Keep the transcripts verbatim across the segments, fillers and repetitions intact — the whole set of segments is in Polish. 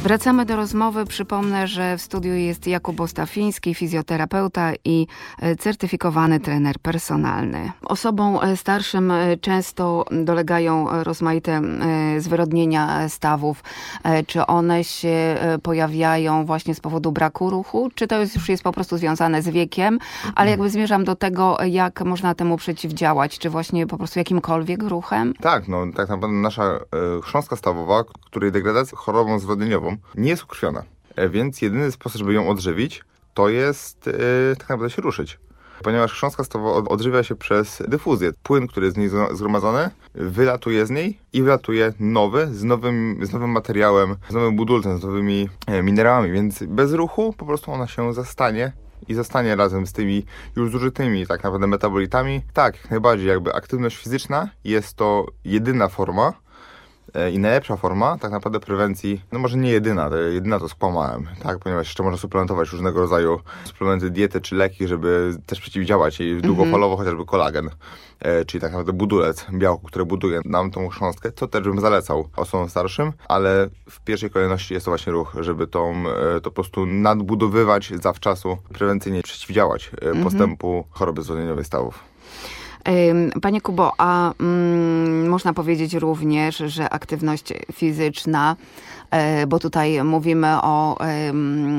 Wracamy do rozmowy. Przypomnę, że w studiu jest Jakub Ostafiński, fizjoterapeuta i certyfikowany trener personalny. Osobom starszym często dolegają rozmaite zwyrodnienia stawów. Czy one się pojawiają właśnie z powodu braku ruchu, czy to już jest po prostu związane z wiekiem? Ale jakby zmierzam do tego, jak można temu przeciwdziałać. Czy właśnie po prostu jakimkolwiek ruchem? Tak, no tak naprawdę nasza e, chrząstka stawowa, której degradacja chorobą zwyrodnieniową nie jest ukrwiona. E, więc jedyny sposób, żeby ją odżywić, to jest e, tak naprawdę się ruszyć. Ponieważ chrząstka stawowa od, odżywia się przez dyfuzję. Płyn, który jest w niej zgromadzony, wylatuje z niej i wylatuje nowy, z nowym, z nowym materiałem, z nowym budulcem, z nowymi e, minerałami. Więc bez ruchu po prostu ona się zastanie i zostanie razem z tymi już zużytymi tak naprawdę metabolitami. Tak, jak najbardziej jakby aktywność fizyczna jest to jedyna forma e, i najlepsza forma tak naprawdę prewencji, no może nie jedyna, to jedyna to skłamałem, tak, ponieważ jeszcze można suplementować różnego rodzaju suplementy, diety czy leki, żeby też przeciwdziałać jej długofalowo, mm-hmm. chociażby kolagen, e, czyli tak naprawdę budulec białku, które buduje nam tą chrząstkę, co też bym zalecał osobom starszym, ale w pierwszej kolejności jest to właśnie ruch, żeby tą, e, to po prostu nadbudowywać zawczasu, prewencyjnie przeciwdziałać e, mm-hmm. postępu choroby zwyrodnieniowej stawów. Panie Kubo, a mm, można powiedzieć również, że aktywność fizyczna, e, bo tutaj mówimy o, e, e,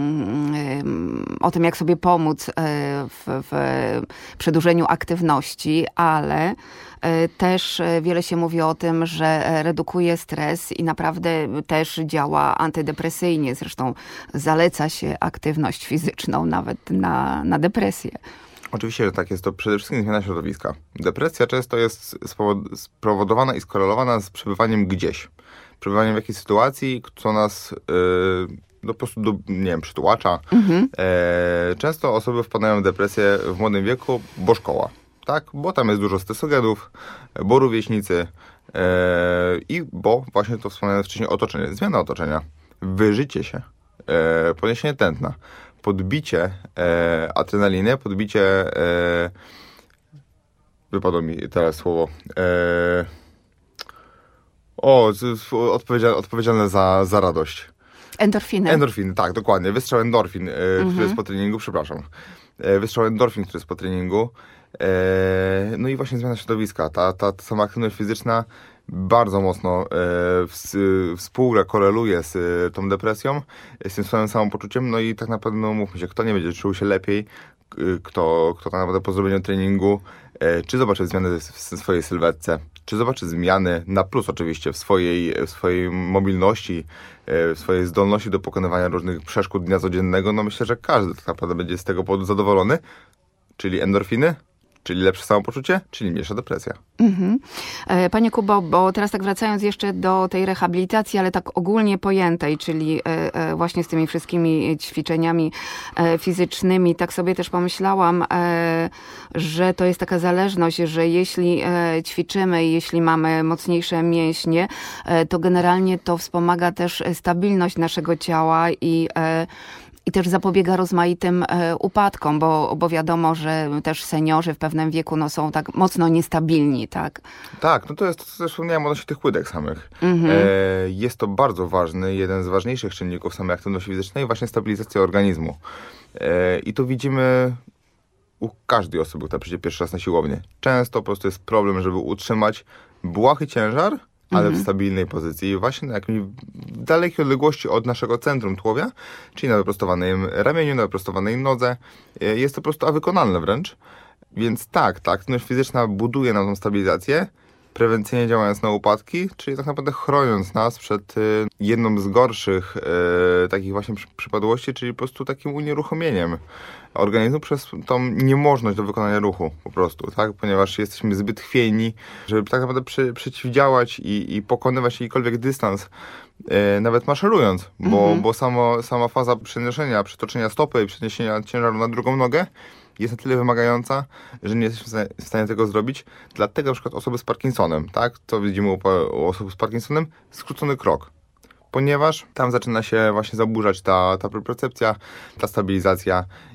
o tym, jak sobie pomóc e, w, w przedłużeniu aktywności, ale e, też wiele się mówi o tym, że redukuje stres i naprawdę też działa antydepresyjnie. Zresztą zaleca się aktywność fizyczną nawet na, na depresję. Oczywiście, że tak, jest to przede wszystkim zmiana środowiska. Depresja często jest spowodowana i skorelowana z przebywaniem gdzieś. Przebywaniem w jakiejś sytuacji, co nas yy, no, po prostu, do, nie wiem, przytłacza. Mhm. E, często osoby wpadają w depresję w młodym wieku, bo szkoła, tak? Bo tam jest dużo stresogenów, bo rówieśnicy e, i bo właśnie to wspomniane wcześniej otoczenie, zmiana otoczenia, wyżycie się, e, poniesienie tętna. Podbicie e, adrenaliny, podbicie, e, wypadło mi teraz słowo, e, o, odpowiedzialne, odpowiedzialne za, za radość. Endorfiny. Endorfiny, tak, dokładnie. Wystrzał endorfin, e, mhm. który jest po treningu, przepraszam. E, wystrzał endorfin, który jest po treningu. E, no i właśnie zmiana środowiska. Ta, ta, ta sama aktywność fizyczna bardzo mocno e, ws, współgra, koreluje z e, tą depresją, z tym swoim samopoczuciem, no i tak naprawdę, no mówmy się, kto nie będzie czuł się lepiej, kto, kto tak naprawdę po zrobieniu treningu, e, czy zobaczy zmiany w, w swojej sylwetce, czy zobaczy zmiany na plus oczywiście w swojej, w swojej mobilności, e, w swojej zdolności do pokonywania różnych przeszkód dnia codziennego, no myślę, że każdy tak naprawdę będzie z tego powodu zadowolony, czyli endorfiny, czyli lepsze samopoczucie, czyli mniejsza depresja. Mhm. Panie Kubo, bo teraz tak wracając jeszcze do tej rehabilitacji, ale tak ogólnie pojętej, czyli właśnie z tymi wszystkimi ćwiczeniami fizycznymi, tak sobie też pomyślałam, że to jest taka zależność, że jeśli ćwiczymy i jeśli mamy mocniejsze mięśnie, to generalnie to wspomaga też stabilność naszego ciała i I też zapobiega rozmaitym e, upadkom, bo, bo wiadomo, że też seniorzy w pewnym wieku no, są tak mocno niestabilni, tak? Tak, no to jest, to też wspomniałem odnośnie tych łydek samych. Mhm. E, jest to bardzo ważny, jeden z ważniejszych czynników samej aktywności fizycznej, właśnie stabilizacja organizmu. E, I to widzimy u każdej osoby, która przyjdzie pierwszy raz na siłownię. Często po prostu jest problem, żeby utrzymać błahy ciężar, ale w stabilnej pozycji, właśnie na jakimś dalekiej odległości od naszego centrum tułowia, czyli na wyprostowanym ramieniu, na wyprostowanej nodze. Jest to po prostu wykonalne wręcz. Więc tak, ta aktywność fizyczna buduje nam tą stabilizację, prewencyjnie działając na upadki, czyli tak naprawdę chroniąc nas przed y, jedną z gorszych y, takich właśnie przy, przypadłości, czyli po prostu takim unieruchomieniem organizmu przez tą niemożność do wykonania ruchu po prostu, tak? Ponieważ jesteśmy zbyt chwiejni, żeby tak naprawdę przy, przeciwdziałać i, i pokonywać jakikolwiek dystans, y, nawet maszerując, bo, mhm. bo samo, sama faza przenoszenia, przetoczenia stopy i przeniesienia ciężaru na drugą nogę jest na tyle wymagająca, że nie jesteśmy w stanie tego zrobić. Dlatego na przykład osoby z Parkinsonem, tak? Co widzimy u, u osób z Parkinsonem? Skrócony krok. Ponieważ tam zaczyna się właśnie zaburzać ta, ta propriocepcja, ta stabilizacja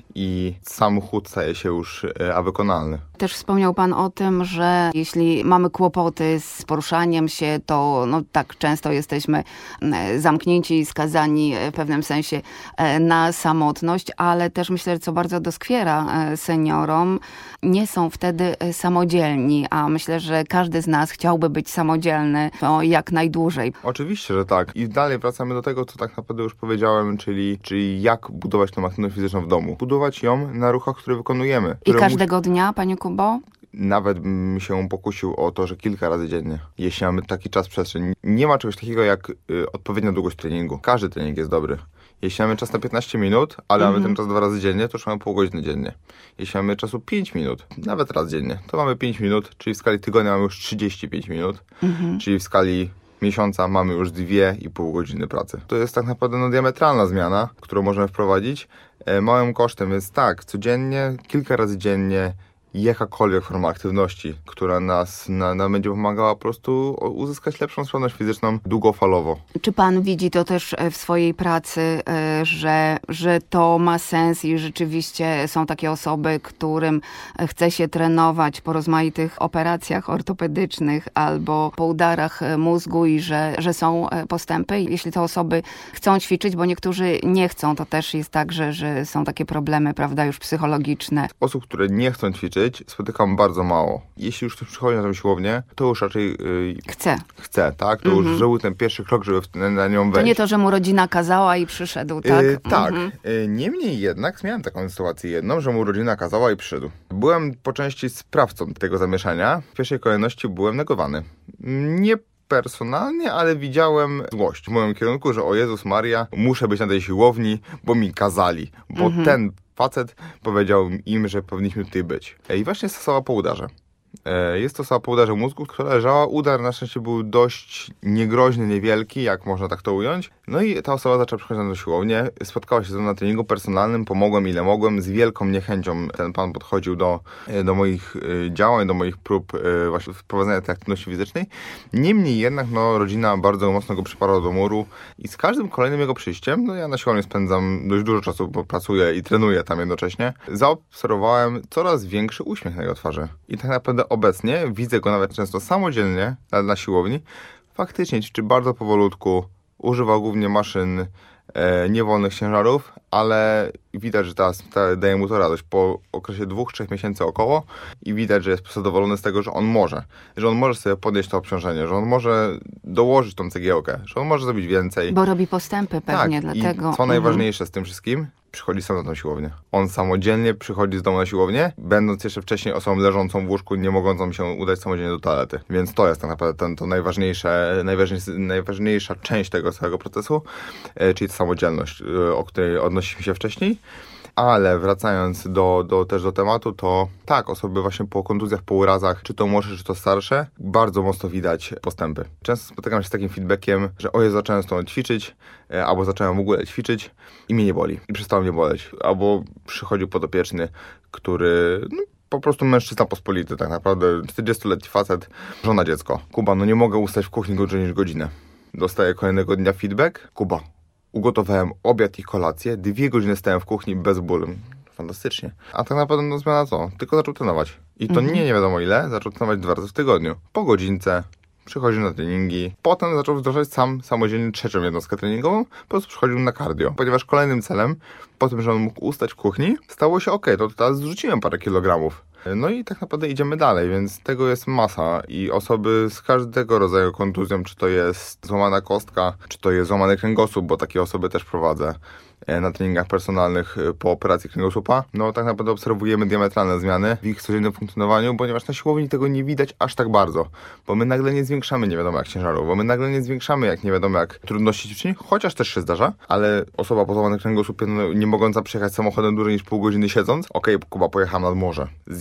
i sam chód staje się już a wykonalny. Też wspomniał pan o tym, że jeśli mamy kłopoty z poruszaniem się, to no tak często jesteśmy zamknięci i skazani w pewnym sensie na samotność, ale też myślę, że co bardzo doskwiera seniorom, nie są wtedy samodzielni, a myślę, że każdy z nas chciałby być samodzielny no, jak najdłużej. Oczywiście, że tak. I dalej wracamy do tego, co tak naprawdę już powiedziałem, czyli, czyli jak budować tą aktywność fizyczną w domu. Budować ją na ruchach, które wykonujemy. I które każdego mu... dnia, panie Kubo? Nawet bym się pokusił o to, że kilka razy dziennie. Jeśli mamy taki czas, przestrzeń. Nie ma czegoś takiego jak y, odpowiednia długość treningu. Każdy trening jest dobry. Jeśli mamy czas na piętnaście minut, ale mm-hmm. mamy ten czas dwa razy dziennie, to już mamy pół godziny dziennie. Jeśli mamy czasu pięć minut, nawet raz dziennie, to mamy pięć minut, czyli w skali tygodnia mamy już trzydzieści pięć minut, mm-hmm. czyli w skali miesiąca mamy już dwie i pół godziny pracy. To jest tak naprawdę no, diametralna zmiana, którą możemy wprowadzić e, małym kosztem. Więc tak, codziennie, kilka razy dziennie, jakakolwiek forma aktywności, która nas na, nam będzie pomagała po prostu uzyskać lepszą sprawność fizyczną długofalowo. Czy pan widzi to też w swojej pracy, że, że to ma sens i rzeczywiście są takie osoby, którym chce się trenować po rozmaitych operacjach ortopedycznych albo po udarach mózgu i że, że są postępy? Jeśli te osoby chcą ćwiczyć, bo niektórzy nie chcą, to też jest tak, że, że są takie problemy, prawda, już psychologiczne. Osób, które nie chcą ćwiczyć, spotykam bardzo mało. Jeśli już ktoś przychodzi na tę siłownię, to już raczej yy, chce. Chce, tak? To mm-hmm. już zrobił ten pierwszy krok, żeby w, na, na nią wejść. To nie to, że mu rodzina kazała i przyszedł, tak? Yy, tak. Mm-hmm. Yy, niemniej jednak miałem taką sytuację jedną, że mu rodzina kazała i przyszedł. Byłem po części sprawcą tego zamieszania. W pierwszej kolejności byłem negowany. Nie personalnie, ale widziałem złość w moim kierunku, że o Jezus Maria, muszę być na tej siłowni, bo mi kazali. Bo mm-hmm. ten facet powiedział im, że powinniśmy tutaj być. I właśnie stosował po udarze. Jest to osoba po udarze mózgu, która leżała. Udar na szczęście był dość niegroźny, niewielki, jak można tak to ująć. No i ta osoba zaczęła przychodzić na siłownię. Spotkała się ze mną na treningu personalnym, pomogłem ile mogłem. Z wielką niechęcią ten pan podchodził do, do moich działań, do moich prób właśnie wprowadzenia tej aktywności fizycznej. Niemniej jednak no, rodzina bardzo mocno go przyparła do muru i z każdym kolejnym jego przyjściem, no ja na siłowni spędzam dość dużo czasu, bo pracuję i trenuję tam jednocześnie, zaobserwowałem coraz większy uśmiech na jego twarzy. I tak naprawdę obecnie widzę go nawet często samodzielnie na, na siłowni. Faktycznie ćwiczy bardzo powolutku, używa głównie maszyn e, niewolnych ciężarów, ale widać, że teraz ta, daje mu to radość po okresie dwóch, trzech miesięcy około i widać, że jest zadowolony z tego, że on może, że on może sobie podnieść to obciążenie, że on może dołożyć tą cegiełkę, że on może zrobić więcej. Bo robi postępy pewnie, tak, dlatego. I co mhm. najważniejsze z tym wszystkim, przychodzi sam na tą siłownię. On samodzielnie przychodzi z domu na siłownię, będąc jeszcze wcześniej osobą leżącą w łóżku, nie mogącą się udać samodzielnie do toalety. Więc to jest tak naprawdę ten, to najważniejsze, najważniejsza, najważniejsza część tego całego procesu, e, czyli ta samodzielność, e, o której odnosiliśmy się wcześniej. Ale wracając do, do, też do tematu, to tak, osoby właśnie po kontuzjach, po urazach, czy to młodsze, czy to starsze, bardzo mocno widać postępy. Często spotykam się z takim feedbackiem, że o, ja zacząłem stąd ćwiczyć, albo zacząłem w ogóle ćwiczyć i mnie nie boli. I przestało mnie boleć. Albo przychodził podopieczny, który... No, po prostu mężczyzna pospolity, tak naprawdę czterdziestoletni facet, żona, dziecko. Kuba, no nie mogę ustać w kuchni gorzej niż godzinę. Dostaję kolejnego dnia feedback. Kuba, ugotowałem obiad i kolację, dwie godziny stałem w kuchni bez bólu. Fantastycznie. A tak naprawdę no zmiana co? Tylko zaczął trenować. I to mhm. nie nie wiadomo ile, zaczął trenować dwa razy w tygodniu. Po godzince przychodził na treningi. Potem zaczął wdrażać sam samodzielnie trzecią jednostkę treningową. Po prostu przychodził na cardio. Ponieważ kolejnym celem, po tym, że on mógł ustać w kuchni, stało się ok, to teraz zrzuciłem parę kilogramów. No i tak naprawdę idziemy dalej, więc tego jest masa i osoby z każdego rodzaju kontuzją, czy to jest złamana kostka, czy to jest złamany kręgosłup, bo takie osoby też prowadzę na treningach personalnych po operacji kręgosłupa, no tak naprawdę obserwujemy diametralne zmiany w ich codziennym funkcjonowaniu, ponieważ na siłowni tego nie widać aż tak bardzo, bo my nagle nie zwiększamy nie wiadomo jak ciężarów, bo my nagle nie zwiększamy jak nie wiadomo jak trudności ćwiczeń, chociaż też się zdarza, ale osoba po złamanym kręgosłupie no, nie mogąca przejechać samochodem dłużej niż pół godziny siedząc, okej, okay, Kuba, pojechałem nad morze, zjedz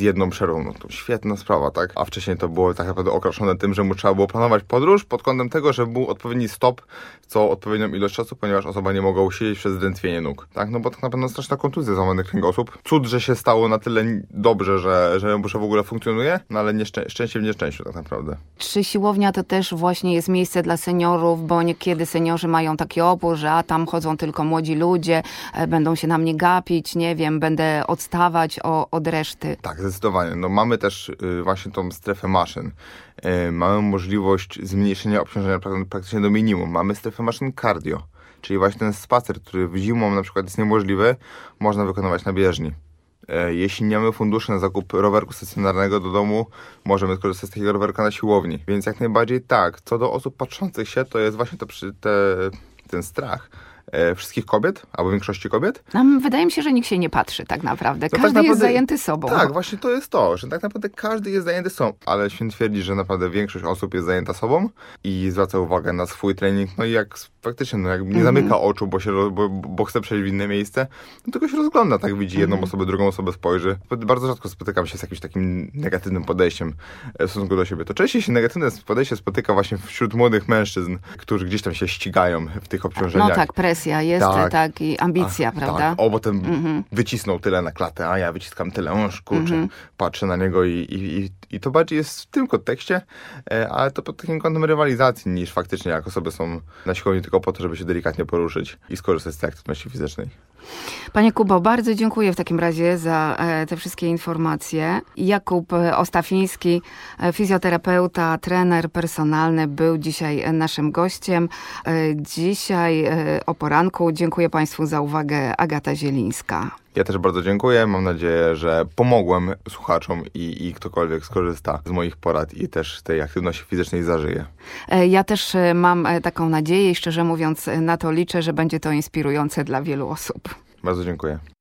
jedną przerwą. No to świetna sprawa, tak? A wcześniej to było tak naprawdę okraszone tym, że mu trzeba było planować podróż pod kątem tego, żeby był odpowiedni stop co odpowiednią ilość czasu, ponieważ osoba nie mogła usiedzieć przez zdrętwienie nóg, tak? No bo tak naprawdę straszna kontuzja, złamany kręgosłup. Cud, że się stało na tyle dobrze, że, że, że w ogóle funkcjonuje, no ale nieszczę- szczęście w nieszczęściu tak naprawdę. Czy siłownia to też właśnie jest miejsce dla seniorów, bo niekiedy seniorzy mają taki opór, że a tam chodzą tylko młodzi ludzie, e, będą się na mnie gapić, nie wiem, będę odstawać o, od reszty. Tak, zdecydowanie. No mamy też y, właśnie tą strefę maszyn. Y, mamy możliwość zmniejszenia obciążenia prak- praktycznie do minimum. Mamy strefę maszyn cardio, czyli właśnie ten spacer, który w zimą na przykład jest niemożliwy, można wykonywać na bieżni. Y, jeśli nie mamy funduszy na zakup rowerku stacjonarnego do domu, możemy skorzystać z takiego rowerka na siłowni. Więc jak najbardziej tak. Co do osób patrzących się, to jest właśnie to, przy- te, ten strach e, wszystkich kobiet, albo większości kobiet. Nam wydaje mi się, że nikt się nie patrzy tak naprawdę. No Każdy tak naprawdę- jest zajęty sobą. Tak, właśnie to jest to, że tak naprawdę każdy jest zajęty sobą, ale święt twierdzi, że naprawdę większość osób jest zajęta sobą i zwraca uwagę na swój trening, no i jak faktycznie, no jak nie zamyka oczu, bo, się, ro- bo, bo chce przejść w inne miejsce, no tylko się rozgląda, tak widzi jedną osobę, drugą osobę spojrzy. Bardzo rzadko spotykam się z jakimś takim negatywnym podejściem w stosunku do siebie. To częściej się negatywne podejście spotyka właśnie wśród młodych mężczyzn, którzy gdzieś tam się ścigają w tych obciążeniach. No tak, presja jest, tak, Tak. i ambicja, A, prawda? Tak, o, bo ten wycisnął tyle na klatę, a ja wyciskam tyle, oż kurczę, patrzę na niego i, i, i, i to bardziej jest w tym kontekście, e, ale to pod takim kątem rywalizacji, niż faktycznie jak osoby są na siłowni tylko po to, żeby się delikatnie poruszyć i skorzystać z tej aktywności fizycznej. Panie Kubo, bardzo dziękuję w takim razie za e, te wszystkie informacje. Jakub e, Ostafiński, e, fizjoterapeuta, trener personalny, był dzisiaj e, naszym gościem. E, dzisiaj e, o poranku dziękuję Państwu za uwagę. Agata Zielińska. Ja też bardzo dziękuję. Mam nadzieję, że pomogłem słuchaczom i, i ktokolwiek skorzysta z moich porad i też tej aktywności fizycznej zażyje. E, Ja też e, mam e, taką nadzieję i szczerze mówiąc e, na to liczę, że będzie to inspirujące dla wielu osób. Bardzo dziękuję.